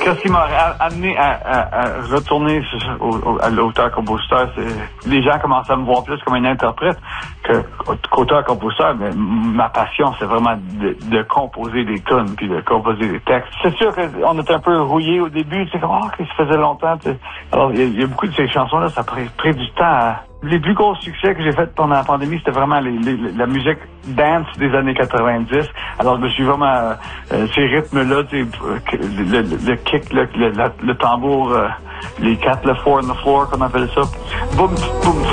ce qui m'a amené à retourner à l'auteur-compositeur, c'est les gens commencent à me voir plus comme un interprète qu'auteur-compositeur, mais ma passion, c'est vraiment de composer des tunes puis de composer des textes. C'est sûr qu'on était un peu rouillé au début, c'est comme que ça faisait longtemps. T'sais. Alors il y a beaucoup de ces chansons-là, ça a pris du temps. Les plus gros succès que j'ai fait pendant la pandémie, c'était vraiment la musique dance des années 90. Alors je me suis vraiment ces rythmes-là, le kick, le tambour, les 4, le 4 on the floor, qu'on appelle ça. Boum, boum.